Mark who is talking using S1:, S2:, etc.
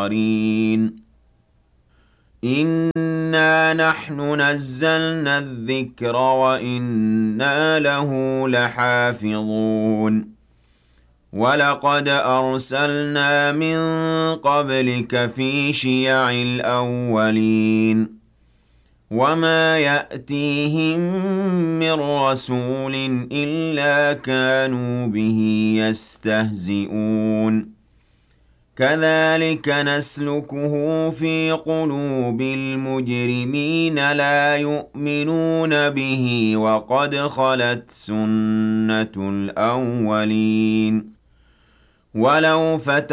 S1: الآخرين إِنَّا نَحْنُ نَزَّلْنَا الذِّكْرَ وَإِنَّا لَهُ لَحَافِظُونَ وَلَقَدْ أَرْسَلْنَا مِن قَبْلِكَ فِي شِيَعِ الْأَوَّلِينَ وَمَا يَأْتِيهِم مِّن رَّسُولٍ إِلَّا كَانُوا بِهِ يَسْتَهْزِئُونَ كَذَٰلِكَ نَسْلُكُهُ فِي قُلُوبِ الْمُجْرِمِينَ لَا يُؤْمِنُونَ بِهِ وَقَدْ خَلَتْ سُنَّةُ الْأَوَّلِينَ وَلَوْ